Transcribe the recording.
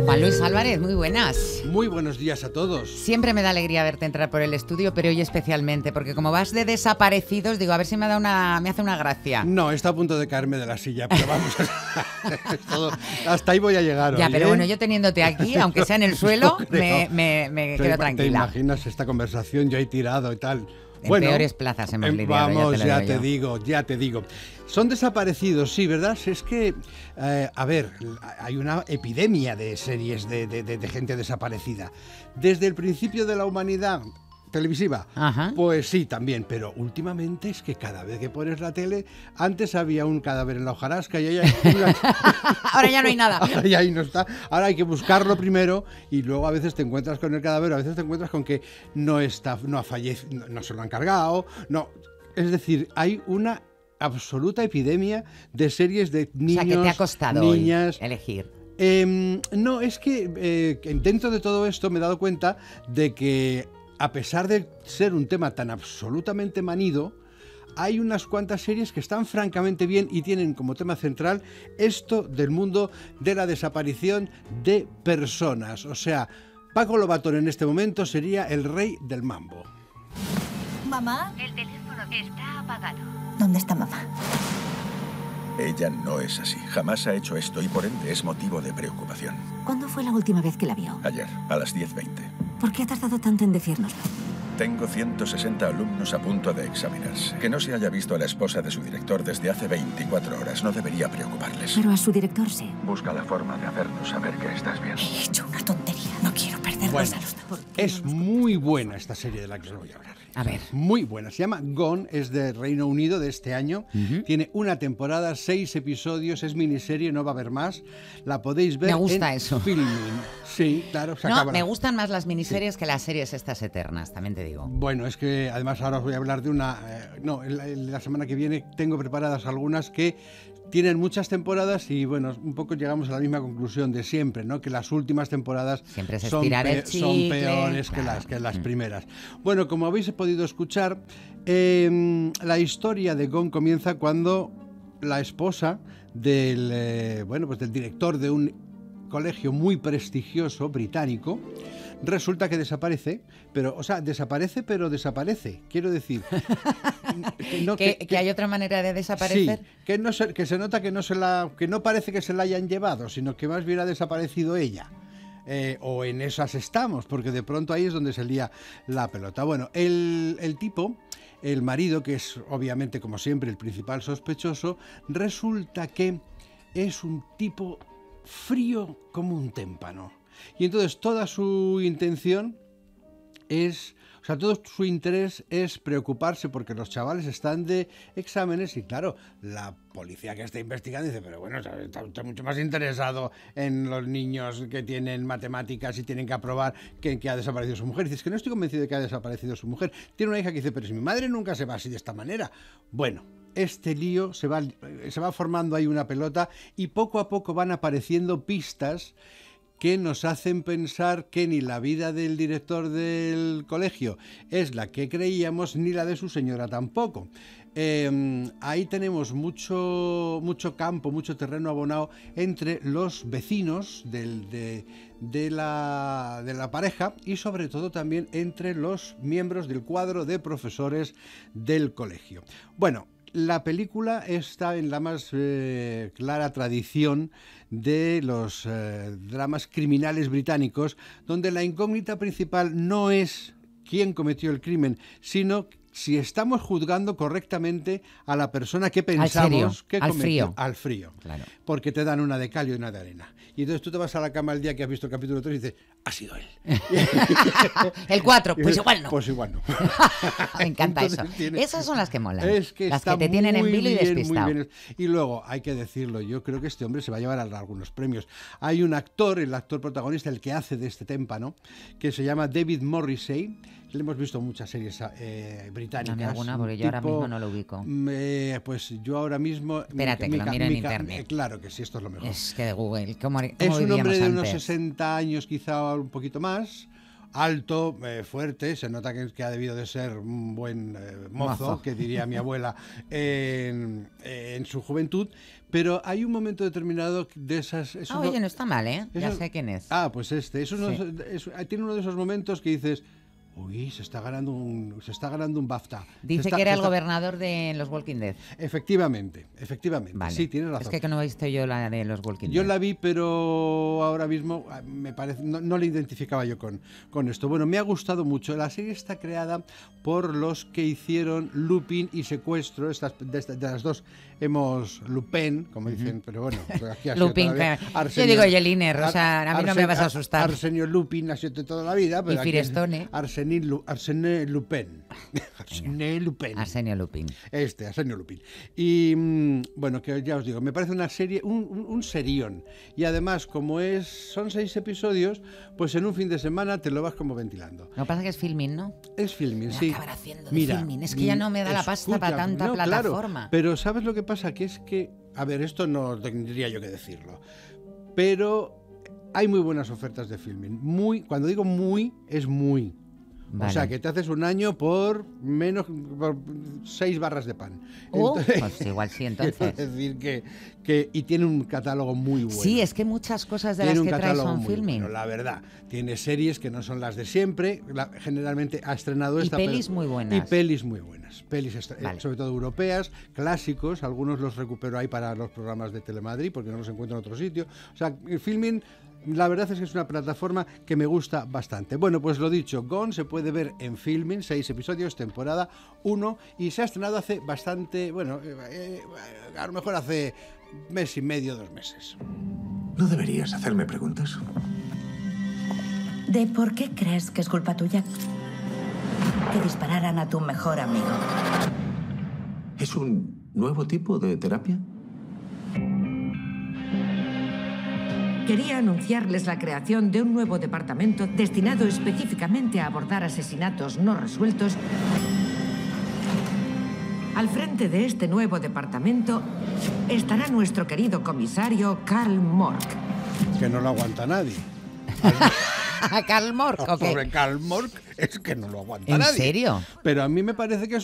Juan Luis Álvarez, muy buenas. Muy buenos días a todos. Siempre me da alegría verte entrar por el estudio, pero hoy especialmente, porque como vas de desaparecidos, digo, a ver si me hace una gracia. No, está a punto de caerme de la silla, pero vamos, hasta ahí voy a llegar ya, hoy, pero bueno, yo teniéndote aquí, aunque sea en el suelo, me quedo tranquila. ¿Te imaginas esta conversación yo he tirado y tal? En peores plazas hemos lidiado. Vamos, ya te digo. Son desaparecidos, sí, ¿verdad? Es que, a ver, hay una epidemia de series de gente desaparecida. Desde el principio de la humanidad televisiva, Ajá. Pues sí, también, pero últimamente es que cada vez que pones la tele, antes había un cadáver en la hojarasca y ahora ya no hay nada. Ahora ya ahí no está. Ahora hay que buscarlo primero y luego a veces te encuentras con el cadáver, a veces te encuentras con que no ha fallecido, no se lo han cargado, no. Es decir, hay una absoluta epidemia de series de niños, o sea, que te ha costado niñas. Hoy elegir. No, es que dentro de todo esto me he dado cuenta de que a pesar de ser un tema tan absolutamente manido, hay unas cuantas series que están francamente bien y tienen como tema central esto del mundo de la desaparición de personas. O sea, Paco Lobatón en este momento sería el rey del mambo. ¿Mamá? El teléfono está apagado. ¿Dónde está mamá? Ella no es así. Jamás ha hecho esto y por ende es motivo de preocupación. ¿Cuándo fue la última vez que la vio? Ayer, a las 10:20. ¿Por qué ha tardado tanto en decírnoslo? Tengo 160 alumnos a punto de examinarse. Que no se haya visto a la esposa de su director desde hace 24 horas no debería preocuparles. Pero a su director sí. Busca la forma de hacernos saber que estás bien. He hecho una tontería. No quiero perderlos Bueno, a los dos. es muy buena esta serie de la que os voy a hablar. A ver. Muy buena. Se llama Gone, es de Reino Unido de este año. Tiene una temporada, 6 episodios, es miniserie, no va a haber más. La podéis ver. Me gusta en eso. Filmin. Sí, claro. No, me gustan más las miniseries que las series estas eternas, también te digo. Bueno, es que además ahora os voy a hablar de una... la semana que viene tengo preparadas algunas que tienen muchas temporadas y bueno, un poco llegamos a la misma conclusión de siempre, ¿no? Que las últimas temporadas siempre es son peores claro. que las primeras. Bueno, como habéis podido escuchar, la historia de Gone comienza cuando la esposa del director de un colegio muy prestigioso británico resulta que desaparece, pero desaparece. Quiero decir que hay otra manera de desaparecer. Sí, que se nota que no parece que se la hayan llevado, sino que más bien ha desaparecido ella. O en esas estamos, porque de pronto ahí es donde se lía la pelota. Bueno, el tipo, el marido, que es obviamente como siempre el principal sospechoso, resulta que es un tipo frío como un témpano. Y entonces toda su intención todo su interés es preocuparse porque los chavales están de exámenes y claro, la policía que está investigando dice, pero bueno, está mucho más interesado en los niños que tienen matemáticas y tienen que aprobar que ha desaparecido su mujer. Y dices que no estoy convencido de que ha desaparecido su mujer. Tiene una hija que dice, pero si mi madre nunca se va así de esta manera. Bueno, este lío se va formando ahí una pelota y poco a poco van apareciendo pistas que nos hacen pensar que ni la vida del director del colegio es la que creíamos, ni la de su señora tampoco. Ahí tenemos mucho campo, mucho terreno abonado entre los vecinos de la pareja y sobre todo también entre los miembros del cuadro de profesores del colegio. Bueno, la película está en la más clara tradición de los dramas criminales británicos, donde la incógnita principal no es quién cometió el crimen, sino si estamos juzgando correctamente a la persona que pensamos que cometió. Al frío. Claro. Porque te dan una de cal y una de arena. Y entonces tú te vas a la cama el día que has visto el capítulo 3 y dices, ha sido él. El 4, pues igual no. Pues igual no. Me encanta Entonces eso. Esas son las que molan. Es que las que te tienen en vilo y despistado. Muy bien. Y luego, hay que decirlo, yo creo que este hombre se va a llevar algunos premios. Hay un actor, el actor protagonista, el que hace de este témpano, que se llama David Morrissey. Le hemos visto muchas series británicas. Dame alguna, porque yo ahora mismo no lo ubico. Pues yo ahora mismo... Espérate, que lo miro en internet. Claro que sí, esto es lo mejor. Es que de Google. ¿Cómo es un hombre de unos antes? 60 años, quizá un poquito más. alto, fuerte, se nota que ha debido de ser un buen mozo, que diría mi abuela, en su juventud, pero hay un momento determinado de esas... Oye, no está mal, ¿eh? Ya sé quién es. Pues este, tiene uno de esos momentos que dices... Uy, se está ganando un BAFTA. Dice que era el gobernador de los Walking Dead. Efectivamente. Vale. Sí, tienes razón. Es que no he visto yo la de los Walking Dead. Yo la vi, pero ahora mismo me parece no la identificaba yo con esto. Bueno, me ha gustado mucho. La serie está creada por los que hicieron Lupin y Secuestro. De las dos hemos Lupin, como dicen, pero bueno, aquí ha sido Lupin, yo digo Jeliner, o sea, a mí no me vas a asustar. Arsenio Lupin ha sido de toda la vida, pero y Firestone. Arsène Lupin. Arsenio Lupin. Arsenio Lupin. Y bueno, que ya os digo, me parece una serie, un serión. Y además, como son 6 episodios, pues en un fin de semana te lo vas como ventilando. Lo que pasa es que es filming, ¿no? Es filming, Voy a sí. acabar haciendo de filming. Es que ya no me da la pasta para tanta plataforma. Claro, pero ¿sabes lo que pasa? Que es que, a ver, esto no tendría yo que decirlo, pero hay muy buenas ofertas de filming. Cuando digo muy, es muy. Vale. O sea, que te haces un año por 6 barras de pan. Pues igual sí, entonces. Es decir, y tiene un catálogo muy bueno. Sí, es que muchas cosas de las que trae son filming. Bueno, la verdad, tiene series que no son las de siempre. Generalmente ha estrenado esta. Y pelis muy buenas. Y pelis muy buenas. Pelis, vale. Sobre todo europeas, clásicos. Algunos los recupero ahí para los programas de Telemadrid, porque no los encuentro en otro sitio. O sea, el filming... La verdad es que es una plataforma que me gusta bastante. Bueno, pues lo dicho, Gone se puede ver en Filming, 6 episodios, temporada 1, y se ha estrenado hace bastante, bueno, a lo mejor hace mes y medio, 2 meses. ¿No deberías hacerme preguntas? ¿De por qué crees que es culpa tuya que dispararan a tu mejor amigo? ¿Es un nuevo tipo de terapia? Quería anunciarles la creación de un nuevo departamento destinado específicamente a abordar asesinatos no resueltos. Al frente de este nuevo departamento estará nuestro querido comisario Karl Mork. Que no lo aguanta nadie. ¿A Karl Mork? Pobre Karl Mork, es que no lo aguanta nadie. ¿En serio? Pero a mí me parece que